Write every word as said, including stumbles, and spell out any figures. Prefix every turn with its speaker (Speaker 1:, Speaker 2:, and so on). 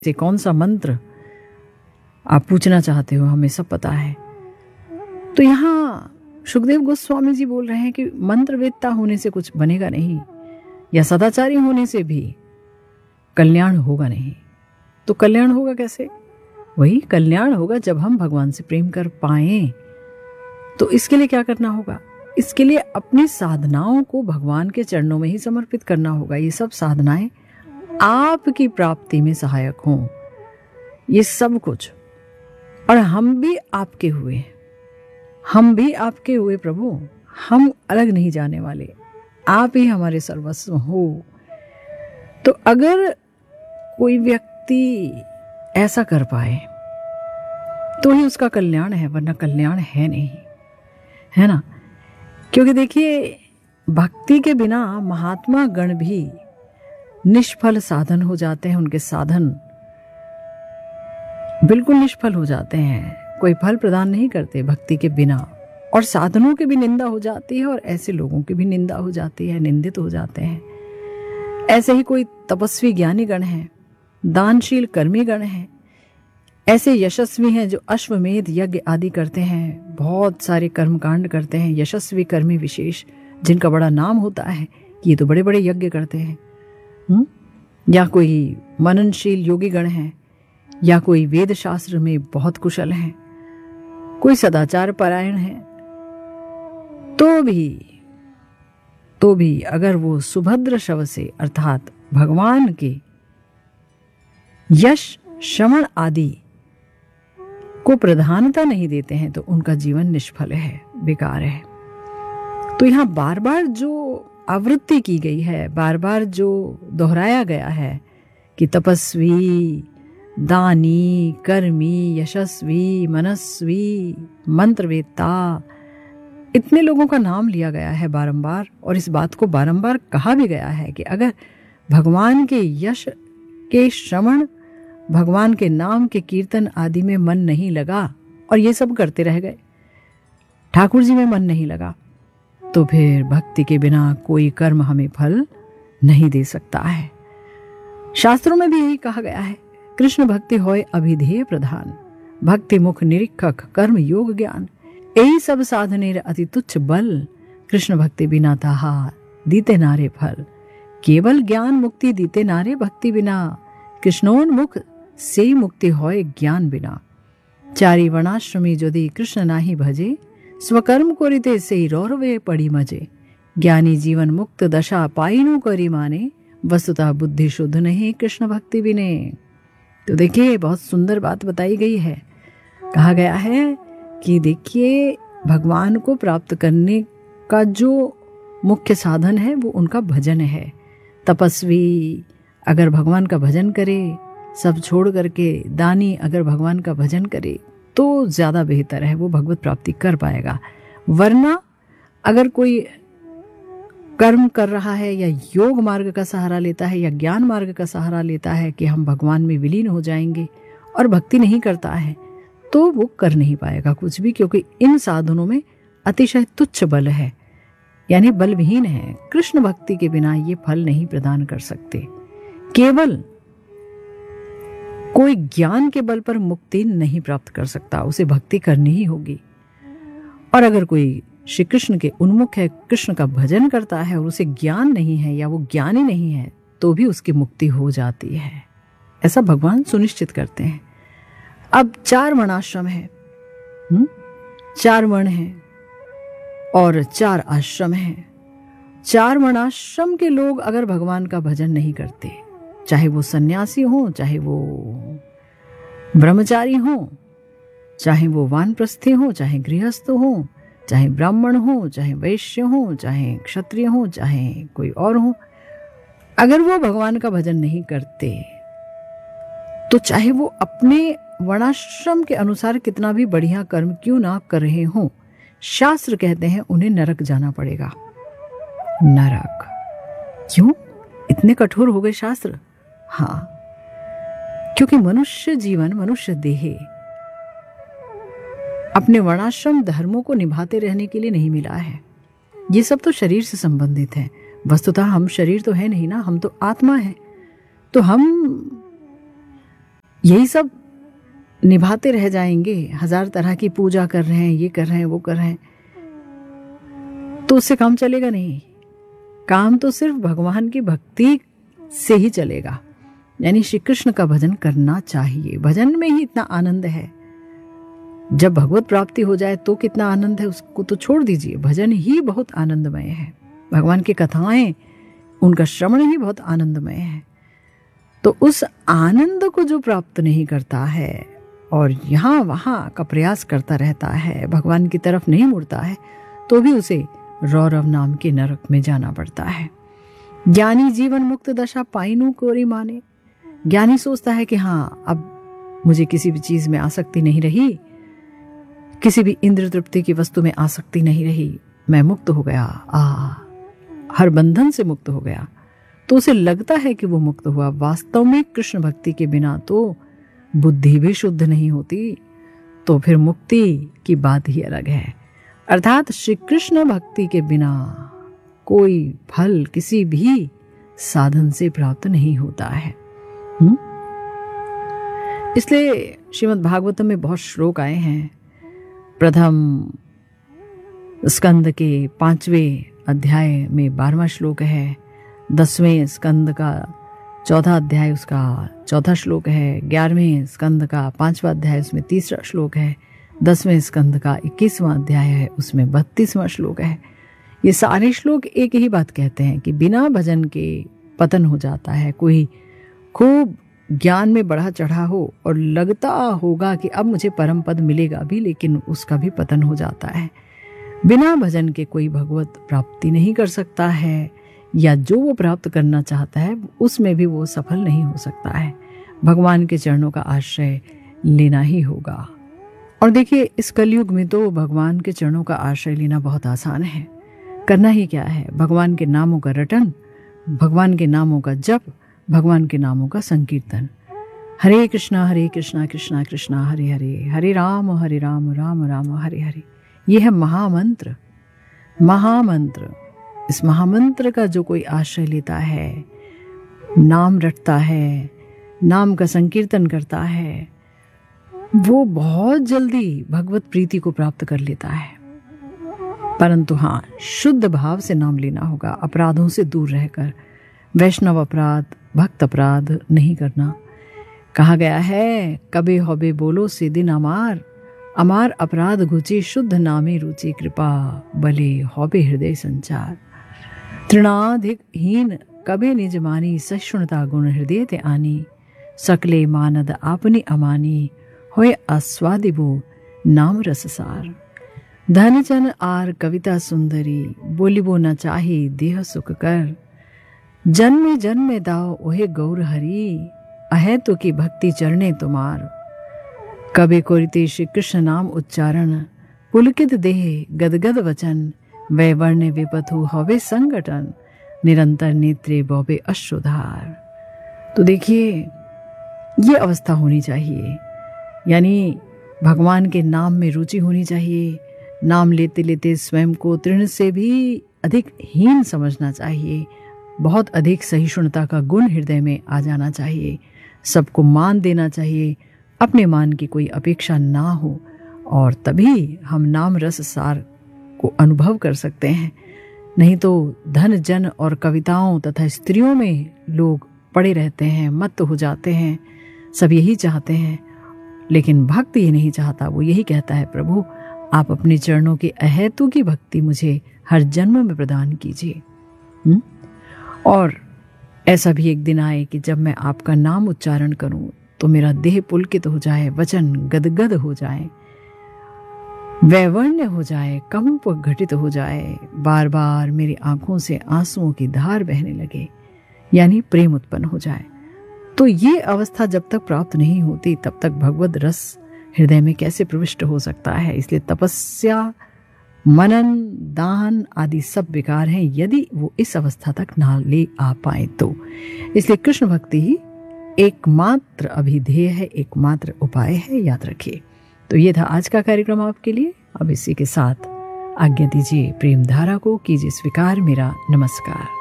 Speaker 1: से कौन सा मंत्र आप पूछना चाहते हो, हमें सब पता है। तो यहाँ सुखदेव गोस्वामी जी बोल रहे हैं कि मंत्र वेदता होने से कुछ बनेगा नहीं, या सदाचारी होने से भी कल्याण होगा नहीं। तो कल्याण होगा कैसे? वही कल्याण होगा जब हम भगवान से प्रेम कर पाएं। तो इसके लिए क्या करना होगा? इसके लिए अपनी साधनाओं को भगवान के चरणों में ही समर्पित करना होगा। ये सब साधनाएं आपकी प्राप्ति में सहायक हों, ये सब कुछ। और हम भी आपके हुए, हम भी आपके हुए प्रभु, हम अलग नहीं जाने वाले, आप ही हमारे सर्वस्व हो। तो अगर कोई व्यक्ति ऐसा कर पाए तो ही उसका कल्याण है, वरना कल्याण है नहीं, है ना। क्योंकि देखिए, भक्ति के बिना महात्मा गण भी निष्फल साधन हो जाते हैं, उनके साधन बिल्कुल निष्फल हो जाते हैं, कोई फल प्रदान नहीं करते भक्ति के बिना। और साधनों की भी निंदा हो जाती है, और ऐसे लोगों की भी निंदा हो जाती है, निंदित हो जाते हैं। ऐसे ही कोई तपस्वी ज्ञानी गण हैं, दानशील कर्मी गण हैं, ऐसे यशस्वी हैं जो अश्वमेध यज्ञ आदि करते हैं, बहुत सारे कर्मकांड करते हैं, यशस्वी कर्मी विशेष जिनका बड़ा नाम होता है, ये तो बड़े बड़े यज्ञ करते हैं। हुँ? या कोई मननशील योगी गण हैं, या कोई वेद शास्त्र में बहुत कुशल हैं, कोई सदाचार परायण है, तो भी तो भी अगर वो सुभद्र शव से अर्थात भगवान के यश श्रवण आदि को प्रधानता नहीं देते हैं, तो उनका जीवन निष्फल है, बेकार है। तो यहां बार बार जो आवृत्ति की गई है, बार बार जो दोहराया गया है कि तपस्वी, दानी, कर्मी, यशस्वी, मनस्वी, मंत्रवेत्ता, इतने लोगों का नाम लिया गया है बारंबार। और इस बात को बारंबार कहा भी गया है कि अगर भगवान के यश के श्रवण, भगवान के नाम के कीर्तन आदि में मन नहीं लगा, और ये सब करते रह गए, ठाकुर जी में मन नहीं लगा, तो फिर भक्ति के बिना कोई कर्म हमें फल नहीं दे सकता है। शास्त्रों में भी यही कहा गया है, कृष्ण भक्ति होय अभिधेय प्रधान, भक्ति मुख निरीक्षक कर्म योग ज्ञान, यही सब साधनेर अति तुच्छ बल, कृष्ण भक्ति बिना ताहा दीते नारे फल, केवल ज्ञान मुक्ति दीते नारे भक्ति बिना, कृष्णोन्मुख से मुक्ति होय ज्ञान बिना, चारी वर्णाश्रमी यदि कृष्ण नाही भजे, स्वकर्म करिते से रौरवे पड़ी मजे, ज्ञानी जीवन मुक्त दशा पाइनु करी माने, वस्तुतः बुद्धि शुद्ध नहीं कृष्ण भक्ति बिने। तो देखिए, बहुत सुंदर बात बताई गई है। कहा गया है कि देखिए, भगवान को प्राप्त करने का जो मुख्य साधन है वो उनका भजन है। तपस्वी अगर भगवान का भजन करे, सब छोड़ करके, दानी अगर भगवान का भजन करे, तो ज्यादा बेहतर है, वो भगवत प्राप्ति कर पाएगा। वरना अगर कोई कर्म कर रहा है, या योग मार्ग का सहारा लेता है, या ज्ञान मार्ग का सहारा लेता है कि हम भगवान में विलीन हो जाएंगे, और भक्ति नहीं करता है, तो वो कर नहीं पाएगा कुछ भी, क्योंकि इन साधनों में अतिशय तुच्छ बल है, यानी बलविहीन है। कृष्ण भक्ति के बिना ये फल नहीं प्रदान कर सकते। केवल कोई ज्ञान के बल पर मुक्ति नहीं प्राप्त कर सकता, उसे भक्ति करनी ही होगी। और अगर कोई श्री कृष्ण के उन्मुख है, कृष्ण का भजन करता है, और उसे ज्ञान नहीं है, या वो ज्ञानी नहीं है, तो भी उसकी मुक्ति हो जाती है। ऐसा भगवान सुनिश्चित करते हैं। अब चार वर्णाश्रम है, हुँ? चार वर्ण है और चार आश्रम है। चार वर्णाश्रम के लोग अगर भगवान का भजन नहीं करते, चाहे वो सन्यासी हो, चाहे वो ब्रह्मचारी हो, चाहे वो वानप्रस्थी हो, चाहे गृहस्थ हो, चाहे ब्राह्मण हो, चाहे वैश्य हो, चाहे क्षत्रिय हो, चाहे कोई और हो, अगर वो भगवान का भजन नहीं करते, तो चाहे वो अपने वर्णाश्रम के अनुसार कितना भी बढ़िया कर्म क्यों ना कर रहे हों, शास्त्र कहते हैं उन्हें नरक जाना पड़ेगा। नरक क्यों? इतने कठोर हो गए शास्त्र? हाँ, क्योंकि मनुष्य जीवन, मनुष्य देह अपने वर्णाश्रम धर्मों को निभाते रहने के लिए नहीं मिला है। ये सब तो शरीर से संबंधित है। वस्तुतः हम शरीर तो है नहीं ना, हम तो आत्मा है। तो हम यही सब निभाते रह जाएंगे, हजार तरह की पूजा कर रहे हैं, ये कर रहे हैं, वो कर रहे हैं, तो उससे काम चलेगा नहीं। काम तो सिर्फ भगवान की भक्ति से ही चलेगा। यानी श्री कृष्ण का भजन करना चाहिए। भजन में ही इतना आनंद है। जब भगवत प्राप्ति हो जाए तो कितना आनंद है, उसको तो छोड़ दीजिए। भजन ही बहुत आनंदमय है। भगवान की कथाएं, उनका श्रवण ही बहुत आनंदमय है। तो उस आनंद को जो प्राप्त नहीं करता है और यहाँ वहाँ का प्रयास करता रहता है, भगवान की तरफ नहीं मुड़ता है, तो भी उसे रौरव नाम के नरक में जाना पड़ता है। ज्ञानी जीवन मुक्त दशा पाइनु कोरी माने। ज्ञानी सोचता है कि हाँ, अब मुझे किसी भी चीज में आसक्ति नहीं रही, किसी भी इंद्र तृप्ति की वस्तु में आसक्ति नहीं रही, मैं मुक्त हो गया, आ हर बंधन से मुक्त हो गया। तो उसे लगता है कि वो मुक्त हुआ। वास्तव में कृष्ण भक्ति के बिना तो बुद्धि भी शुद्ध नहीं होती, तो फिर मुक्ति की बात ही अलग है। अर्थात श्री कृष्ण भक्ति के बिना कोई फल किसी भी साधन से प्राप्त नहीं होता है। हुँ? इसलिए श्रीमद् भागवतम में बहुत श्लोक आए हैं। प्रथम स्कंद के पांचवें अध्याय में बारहवां श्लोक है, दसवें स्कंद का चौथा अध्याय उसका चौथा श्लोक है, ग्यारहवें स्कंद का पांचवा अध्याय उसमें तीसरा श्लोक है, दसवें स्कंद का इक्कीसवां अध्याय है उसमें बत्तीसवां श्लोक है। ये सारे श्लोक एक ही बात कहते हैं कि बिना भजन के पतन हो जाता है। कोई खूब ज्ञान में बढ़ा चढ़ा हो और लगता होगा कि अब मुझे परम पद मिलेगा भी, लेकिन उसका भी पतन हो जाता है। बिना भजन के कोई भगवत प्राप्ति नहीं कर सकता है, या जो वो प्राप्त करना चाहता है उसमें भी वो सफल नहीं हो सकता है। भगवान के चरणों का आश्रय लेना ही होगा। और देखिए, इस कलयुग में तो भगवान के चरणों का आश्रय लेना बहुत आसान है। करना ही क्या है? भगवान के नामों का रटन, भगवान के नामों का जप, भगवान के नामों का संकीर्तन। हरे कृष्णा हरे कृष्णा कृष्णा कृष्णा हरे हरे, हरे राम हरे राम राम राम हरे हरे। ये है महामंत्र। महामंत्र, इस महामंत्र का जो कोई आश्रय लेता है, नाम रटता है, नाम का संकीर्तन करता है, वो बहुत जल्दी भगवत प्रीति को प्राप्त कर लेता है। परंतु हाँ, शुद्ध भाव से नाम लेना होगा, अपराधों से दूर रहकर। वैष्णव अपराध, भक्त अपराध नहीं करना। कहा गया है, कबे होबे बोलो से दिन अमार, अमार अपराध घुची शुद्ध नामे रुचि, कृपा बले होबे हृदय संचार। तृणाधिक हीन कबे निज मानी, सहिष्णुता गुण हृदय ते आनी, सकले मानद आपनी अमानी, होए आस्वादिबो नाम रससार। धन जन आर कविता सुंदरी, बोलिबो न चाही देह सुख कर, जन्मे जन्मे दाओ ओहे गौर हरि, अहे तो की भक्ति चरणे तुम्हार। कबे कोरिते श्री कृष्ण नाम उच्चारण, पुलकित देह गदगद वचन, वै वर्ण विपथु हवे संगठन, निरंतर नेत्रे बौबे अश्रुधार। तो देखिए, ये अवस्था होनी चाहिए। यानी भगवान के नाम में रुचि होनी चाहिए। नाम लेते लेते स्वयं को तृण से भी अधिक हीन समझना चाहिए। बहुत अधिक सहिष्णुता का गुण हृदय में आ जाना चाहिए। सबको मान देना चाहिए, अपने मान की कोई अपेक्षा ना हो, और तभी हम नाम रस सार को अनुभव कर सकते हैं। नहीं तो धन जन और कविताओं तथा स्त्रियों में लोग पड़े रहते हैं, मत हो जाते हैं। सब यही चाहते हैं, लेकिन भक्त ये नहीं चाहता। वो यही कहता है, प्रभु आप अपने चरणों के अहेतु की भक्ति मुझे हर जन्म में प्रदान कीजिए। हुँ? और ऐसा भी एक दिन आए कि जब मैं आपका नाम उच्चारण करूं तो मेरा देह पुलकित हो जाए, वचन गदगद हो जाए, वैवर्ण्य हो जाए, कंप घटित हो जाए, बार बार मेरी आंखों से आंसुओं की धार बहने लगे, यानी प्रेम उत्पन्न हो जाए। तो ये अवस्था जब तक प्राप्त नहीं होती तब तक भगवद रस हृदय में कैसे प्रविष्ट हो सकता है। इसलिए तपस्या, मनन, दान आदि सब बेकार हैं यदि वो इस अवस्था तक ना ले आ पाए तो। इसलिए कृष्ण भक्ति ही एकमात्र अभिधेय है, एकमात्र उपाय है, याद रखिए। तो ये था आज का कार्यक्रम आपके लिए। अब इसी के साथ आज्ञा दीजिए, प्रेम धारा को कीजिए स्वीकार। मेरा नमस्कार।